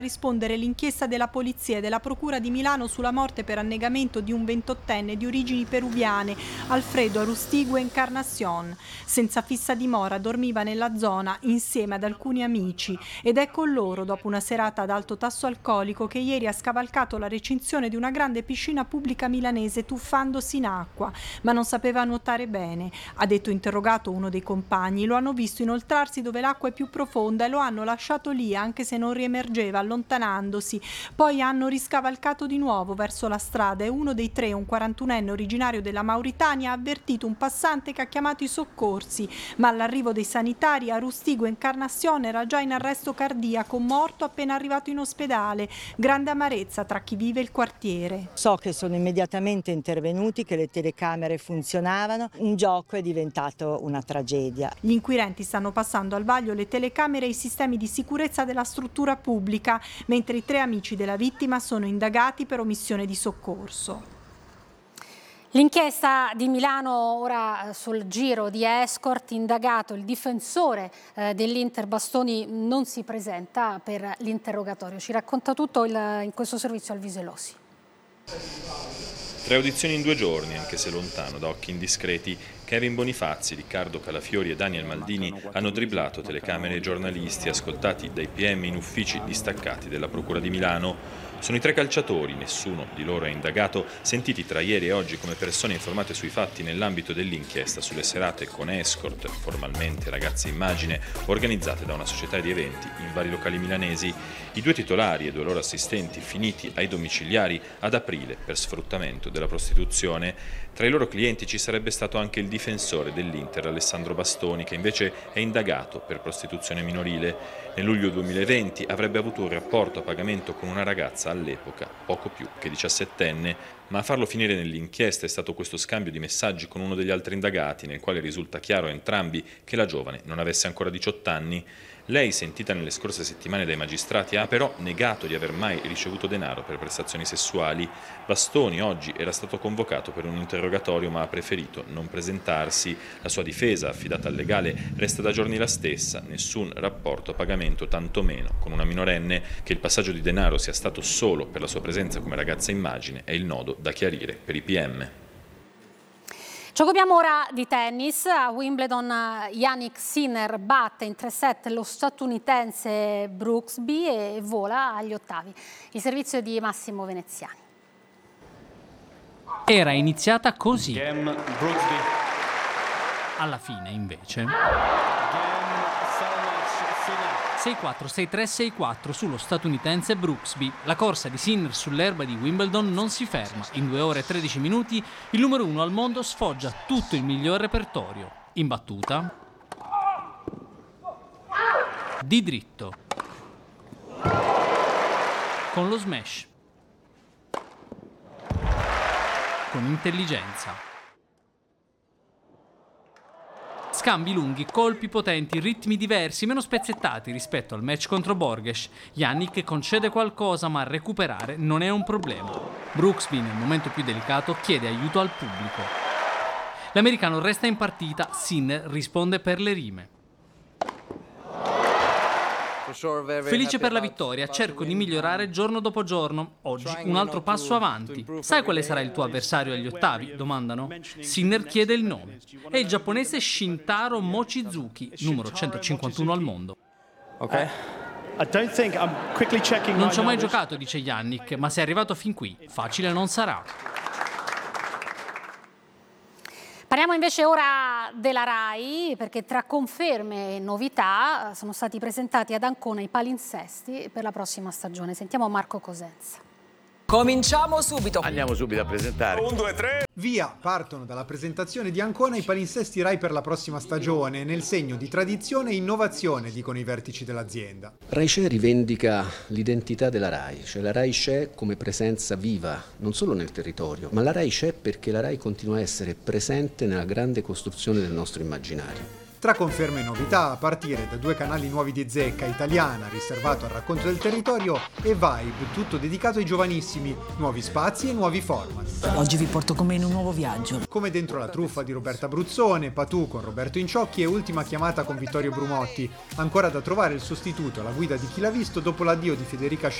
Rispondere l'inchiesta della polizia e della procura di Milano sulla morte per annegamento di un 28enne di origini peruviane, Alfredo Arustigue Encarnacion. Senza fissa dimora dormiva nella zona insieme ad alcuni amici ed è con loro, dopo una serata ad alto tasso alcolico, che ieri ha scavalcato la recinzione di una grande piscina pubblica milanese tuffandosi in acqua, ma non sapeva nuotare bene. Ha detto interrogato uno dei compagni: lo hanno visto inoltrarsi dove l'acqua è più profonda e lo hanno lasciato lì anche se non riemergeva, allontanandosi. Poi hanno riscavalcato di nuovo verso la strada e uno dei tre, un 41enne originario della Mauritania, ha avvertito un passante che ha chiamato i soccorsi, ma all'arrivo dei sanitari Arustigue Encarnacion era già in arresto cardiaco, morto appena arrivato in ospedale. Grande amarezza tra chi vive il quartiere. So che sono immediatamente intervenuti, che le telecamere funzionavano, un gioco è diventato una tragedia. Gli inquirenti stanno passando al vaglio le telecamere e i sistemi di sicurezza della struttura pubblica, mentre i tre amici della vittima sono indagati per omissione di soccorso. L'inchiesta di Milano ora sul giro di escort, indagato il difensore dell'Inter Bastoni non si presenta per l'interrogatorio. Ci racconta tutto in questo servizio Alvise Lossi. 3 audizioni in 2 giorni, anche se lontano da occhi indiscreti. Kevin Bonifazzi, Riccardo Calafiori e Daniel Maldini hanno dribblato telecamere e giornalisti ascoltati dai PM in uffici distaccati della Procura di Milano. Sono i 3 calciatori, nessuno di loro è indagato, sentiti tra ieri e oggi come persone informate sui fatti nell'ambito dell'inchiesta sulle serate con escort, formalmente ragazze immagine, organizzate da una società di eventi in vari locali milanesi. I 2 titolari e 2 loro assistenti finiti ai domiciliari ad aprile per sfruttamento della prostituzione. Tra i loro clienti ci sarebbe stato anche il difensore dell'Inter, Alessandro Bastoni, che invece è indagato per prostituzione minorile. Nel luglio 2020 avrebbe avuto un rapporto a pagamento con una ragazza all'epoca poco più che 17enne, ma a farlo finire nell'inchiesta è stato questo scambio di messaggi con uno degli altri indagati, nel quale risulta chiaro a entrambi che la giovane non avesse ancora 18 anni. Lei, sentita nelle scorse settimane dai magistrati, ha però negato di aver mai ricevuto denaro per prestazioni sessuali. Bastoni oggi era stato convocato per un interrogatorio ma ha preferito non presentarsi. La sua difesa, affidata al legale, resta da giorni la stessa: nessun rapporto a pagamento, tantomeno con una minorenne. Che il passaggio di denaro sia stato solo per la sua presenza come ragazza immagine è il nodo da chiarire per i PM. Ci occupiamo ora di tennis. A Wimbledon Jannik Sinner batte in 3 set lo statunitense Brooksby e vola agli ottavi. Il servizio di Massimo Veneziani. Era iniziata così. Alla fine, invece, 6-4, 6-3, 6-4 sullo statunitense Brooksby. La corsa di Sinner sull'erba di Wimbledon non si ferma. In 2 ore e 13 minuti il numero 1 al mondo sfoggia tutto il miglior repertorio. In battuta, di dritto, con lo smash, con intelligenza. Scambi lunghi, colpi potenti, ritmi diversi, meno spezzettati rispetto al match contro Borges. Jannik concede qualcosa, ma recuperare non è un problema. Brooksby, nel momento più delicato, chiede aiuto al pubblico. L'americano resta in partita, Sinner risponde per le rime. Felice per la vittoria, cerco di migliorare giorno dopo giorno. Oggi un altro passo avanti. Sai quale sarà il tuo avversario agli ottavi? Domandano. Sinner chiede il nome. È il giapponese Shintaro Mochizuki, numero 151 al mondo. Non ci ho mai giocato, dice Jannik, ma se è arrivato fin qui, facile non sarà. Parliamo invece ora della RAI, perché tra conferme e novità sono stati presentati ad Ancona i palinsesti per la prossima stagione. Sentiamo Marco Cosenza. Cominciamo subito. Andiamo subito a presentare. 1, 2, 3. Via, partono dalla presentazione di Ancona i palinsesti Rai per la prossima stagione, nel segno di tradizione e innovazione, dicono i vertici dell'azienda. Rai C'è rivendica l'identità della Rai, cioè la Rai c'è come presenza viva, non solo nel territorio, ma la Rai c'è perché la Rai continua a essere presente nella grande costruzione del nostro immaginario. Tra conferme e novità, a partire da 2 canali nuovi di Zecca, Italiana, riservato al racconto del territorio, e Vibe, tutto dedicato ai giovanissimi, nuovi spazi e nuovi format. Oggi vi porto con me in un nuovo viaggio. Come Dentro la truffa di Roberta Bruzzone, Patù con Roberto Inciocchi e Ultima chiamata con Vittorio Brumotti. Ancora da trovare il sostituto alla guida di Chi l'ha visto dopo l'addio di Federica